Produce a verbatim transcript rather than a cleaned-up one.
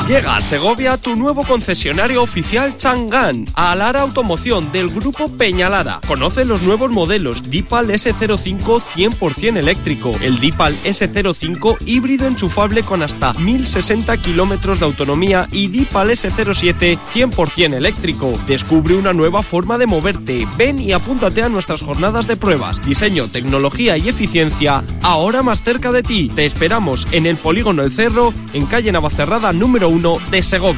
Llega a Segovia tu nuevo concesionario oficial Chang'an, a Alara Automoción del grupo Peñalara. Conoce los nuevos modelos Deepal ese cero cinco cien por ciento eléctrico, el Deepal ese cero cinco híbrido enchufable con hasta mil sesenta kilómetros de autonomía y Deepal ese cero siete cien por ciento eléctrico. Descubre una nueva forma de moverte. Ven y apúntate a nuestras jornadas de pruebas. Diseño, tecnología y eficiencia ahora más cerca de ti. Te esperamos en el Polígono El Cerro, en calle Navacerrada número uno de Segovia.